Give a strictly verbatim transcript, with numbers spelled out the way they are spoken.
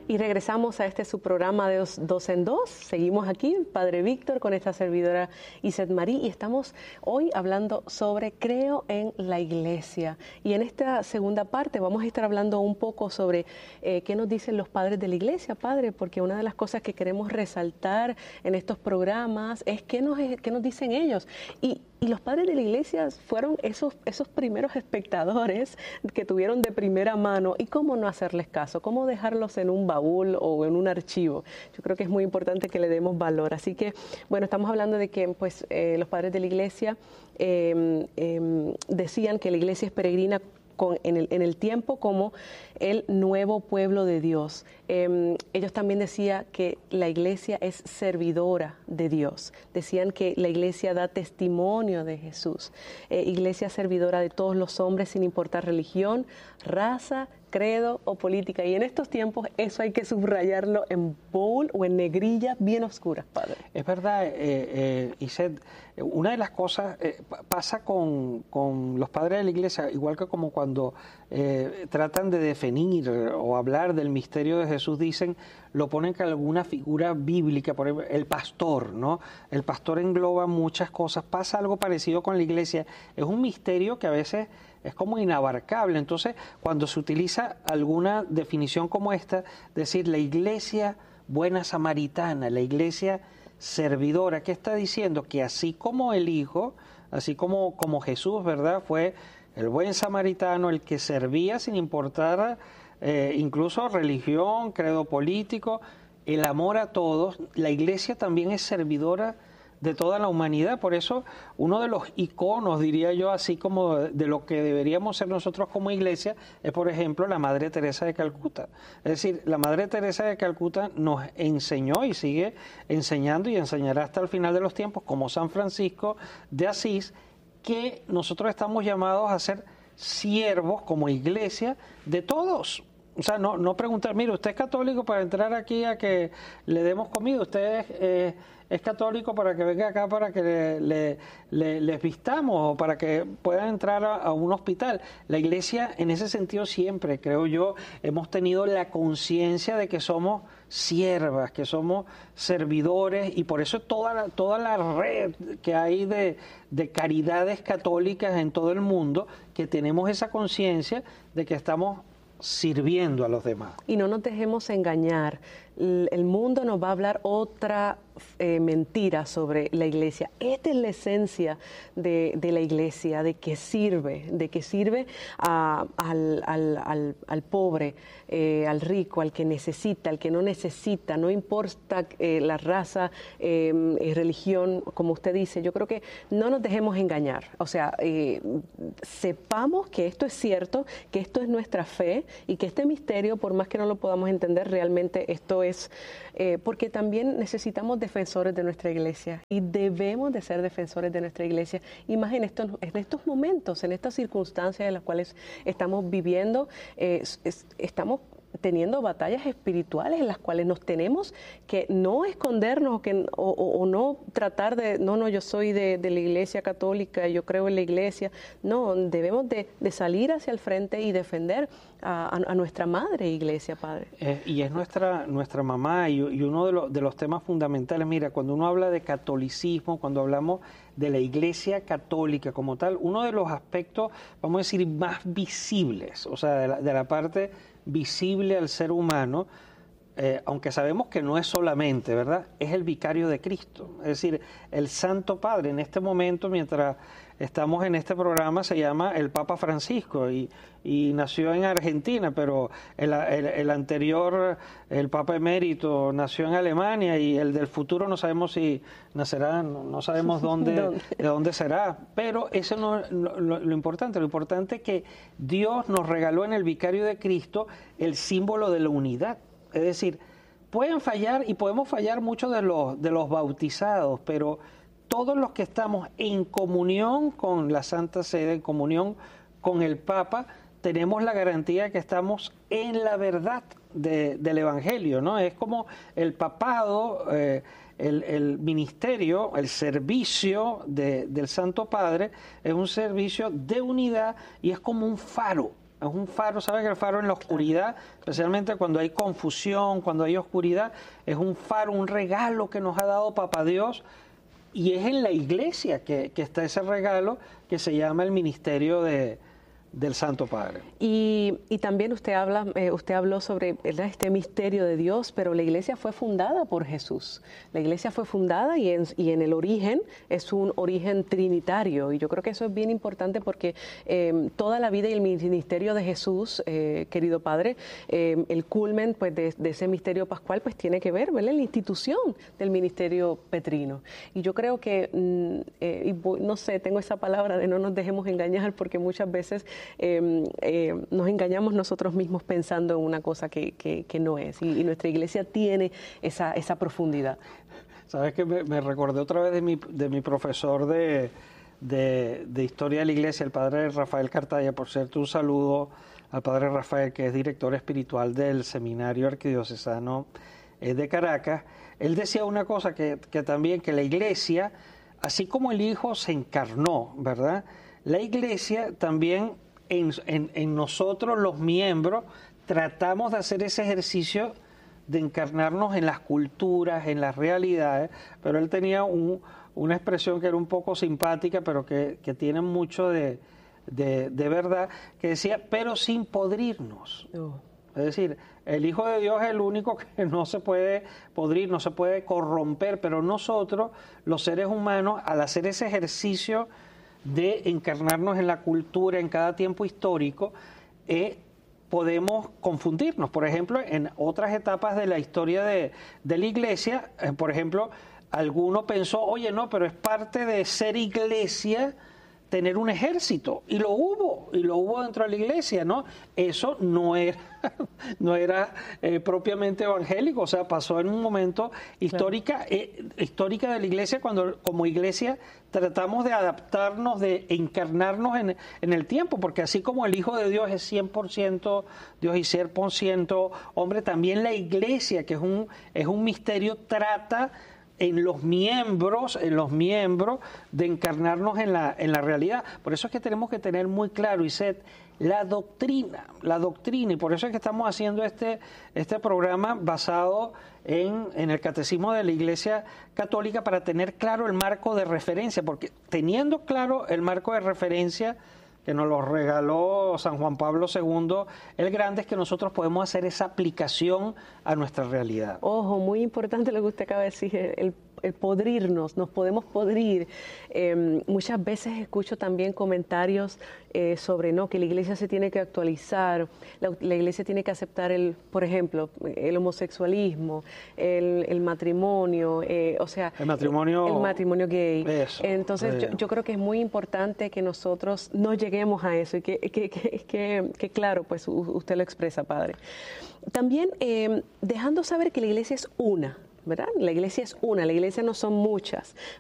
Y regresamos a este su programa de dos, dos en dos. Seguimos aquí, Padre Víctor, con esta servidora Iset Marí, y estamos hoy hablando sobre creo en la iglesia. Y en esta segunda parte vamos a estar hablando un poco sobre eh, qué nos dicen los padres de la iglesia, Padre, porque una de las cosas que queremos resaltar en estos programas es qué nos, qué nos dicen ellos. Y Y los padres de la iglesia fueron esos, esos primeros espectadores que tuvieron de primera mano. ¿Y cómo no hacerles caso? ¿Cómo dejarlos en un baúl o en un archivo? Yo creo que es muy importante que le demos valor. Así que, bueno, estamos hablando de que pues, eh, los padres de la iglesia eh, eh, decían que la iglesia es peregrina Con, en, el, en el tiempo como el nuevo pueblo de Dios. Eh, ellos también decían que la iglesia es servidora de Dios. Decían que la iglesia da testimonio de Jesús. Eh, iglesia servidora de todos los hombres sin importar religión, raza, credo o política. Y en estos tiempos eso hay que subrayarlo en bold o en negrillas bien oscuras, Padre. Es verdad, eh, eh, Iset, una de las cosas eh, pasa con, con los padres de la iglesia, igual que como cuando eh, tratan de definir o hablar del misterio de Jesús, dicen, lo ponen con alguna figura bíblica, por ejemplo, el pastor, ¿no? El pastor engloba muchas cosas. Pasa algo parecido con la iglesia. Es un misterio que a veces es como inabarcable. Entonces, cuando se utiliza alguna definición como esta, decir la iglesia buena samaritana, la iglesia servidora, ¿qué está diciendo? Que así como el Hijo, así como, como Jesús, ¿verdad? Fue el buen samaritano, el que servía sin importar eh, incluso religión, credo político, el amor a todos. La iglesia también es servidora de toda la humanidad. Por eso uno de los iconos, diría yo, así como de lo que deberíamos ser nosotros como iglesia, es por ejemplo la Madre Teresa de Calcuta. Es decir, la Madre Teresa de Calcuta nos enseñó y sigue enseñando y enseñará hasta el final de los tiempos, como San Francisco de Asís, que nosotros estamos llamados a ser siervos como iglesia de todos. O sea, no, no preguntar, mire, usted es católico para entrar aquí a que le demos comida, usted es... Eh, es católico para que venga acá para que le, le, le, les vistamos o para que puedan entrar a, a un hospital. La iglesia, en ese sentido, siempre, creo yo, hemos tenido la conciencia de que somos siervas, que somos servidores, y por eso toda la, toda la red que hay de, de caridades católicas en todo el mundo, que tenemos esa conciencia de que estamos sirviendo a los demás. Y no nos dejemos engañar. El mundo nos va a hablar otra eh, mentira sobre la iglesia. Esta es la esencia de, de la iglesia, de que sirve, de que sirve a, al, al, al, al pobre, eh, al rico, al que necesita, al que no necesita, no importa eh, la raza, eh, religión, como usted dice. Yo creo que no nos dejemos engañar. O sea, eh, sepamos que esto es cierto, que esto es nuestra fe y que este misterio, por más que no lo podamos entender, realmente esto es Es, eh, porque también necesitamos defensores de nuestra iglesia y debemos de ser defensores de nuestra iglesia, y más en estos, en estos momentos, en estas circunstancias en las cuales estamos viviendo. eh, es, estamos teniendo batallas espirituales en las cuales nos tenemos que no escondernos o, que, o, o, o no tratar de, no, no, yo soy de, de la iglesia católica, yo creo en la iglesia. No, debemos de, de salir hacia el frente y defender a, a, a nuestra madre iglesia, Padre. Eh, y es nuestra, nuestra mamá, y, y uno de, lo, de los temas fundamentales, mira, cuando uno habla de catolicismo, cuando hablamos de la iglesia católica como tal, uno de los aspectos, vamos a decir, más visibles, o sea, de la, de la parte visible al ser humano, eh, aunque sabemos que no es solamente, ¿verdad? Es el vicario de Cristo. Es decir, el Santo Padre, en este momento, mientras estamos en este programa, se llama el Papa Francisco y, y nació en Argentina, pero el, el, el anterior, el Papa Emérito, nació en Alemania, y el del futuro no sabemos si nacerá, no, no sabemos dónde, ¿Dónde? de dónde será, pero eso no es lo, lo, lo importante. Lo importante es que Dios nos regaló en el vicario de Cristo el símbolo de la unidad. Es decir, pueden fallar y podemos fallar muchos de los, de los bautizados, pero todos los que estamos en comunión con la Santa Sede, en comunión con el Papa, tenemos la garantía de que estamos en la verdad de, del Evangelio, ¿no? Es como el papado, eh, el, el ministerio, el servicio de, del Santo Padre, es un servicio de unidad y es como un faro. es un faro, ¿sabes que el faro en la oscuridad, especialmente cuando hay confusión, cuando hay oscuridad, es un faro, un regalo que nos ha dado Papá Dios, y es en la iglesia que, que está ese regalo que se llama el ministerio de del Santo Padre. Y, y también usted habla, eh, usted habló sobre, ¿verdad?, este misterio de Dios, pero la iglesia fue fundada por Jesús. La iglesia fue fundada y en, y en el origen es un origen trinitario. Y yo creo que eso es bien importante porque eh, toda la vida y el ministerio de Jesús, eh, querido Padre, eh, el culmen pues, de, de ese misterio pascual pues tiene que ver, ¿verdad?, la institución del ministerio petrino. Y yo creo que, mm, eh, y voy, no sé, tengo esa palabra de no nos dejemos engañar porque muchas veces Eh, eh, nos engañamos nosotros mismos pensando en una cosa que, que, que no es, y, y nuestra iglesia tiene esa, esa profundidad. Sabes que me, me recordé otra vez de mi, de mi profesor de, de, de Historia de la Iglesia, el padre Rafael Cartaya. Por cierto, un saludo al padre Rafael, que es director espiritual del Seminario Arquidiocesano eh, de Caracas. Él decía una cosa que, que también, que la iglesia, así como el Hijo se encarnó, ¿verdad?, la iglesia también en, en, en nosotros los miembros tratamos de hacer ese ejercicio de encarnarnos en las culturas, en las realidades, pero él tenía un, una expresión que era un poco simpática, pero que, que tiene mucho de, de, de verdad, que decía, pero sin podrirnos. Oh. Es decir, el Hijo de Dios es el único que no se puede podrir, no se puede corromper, pero nosotros, los seres humanos, al hacer ese ejercicio de encarnarnos en la cultura en cada tiempo histórico, eh, podemos confundirnos. Por ejemplo, en otras etapas de la historia de, de la iglesia, eh, por ejemplo, alguno pensó, oye, no, pero es parte de ser iglesia tener un ejército, y lo hubo, y lo hubo dentro de la iglesia, ¿no? Eso no era, no era eh, propiamente evangélico, o sea, pasó en un momento histórica, claro. eh, histórica de la iglesia, cuando como iglesia tratamos de adaptarnos, de encarnarnos en, en el tiempo, porque así como el Hijo de Dios es cien por ciento Dios y cien por ciento hombre, también la iglesia, que es un, es un misterio, trata en los miembros, en los miembros, de encarnarnos en la, en la realidad. Por eso es que tenemos que tener muy claro, Iset, la doctrina, la doctrina, y por eso es que estamos haciendo este, este programa basado en, en el Catecismo de la Iglesia Católica, para tener claro el marco de referencia, porque teniendo claro el marco de referencia que nos lo regaló San Juan Pablo segundo el Grande, es que nosotros podemos hacer esa aplicación a nuestra realidad. Ojo, muy importante lo que usted acaba de decir, el, el podrirnos, nos podemos podrir. Eh, muchas veces escucho también comentarios eh, sobre no, que la iglesia se tiene que actualizar, la, la iglesia tiene que aceptar, el, por ejemplo, el homosexualismo, el, el matrimonio, eh, o sea, el matrimonio, el, el matrimonio gay. Eso, Entonces, eh. yo, yo creo que es muy importante que nosotros no lleguemos a eso y que, que, que, que, que claro, pues usted lo expresa, Padre. También eh, dejando saber que la iglesia es una, ¿verdad? La iglesia es una, la iglesia no son muchas,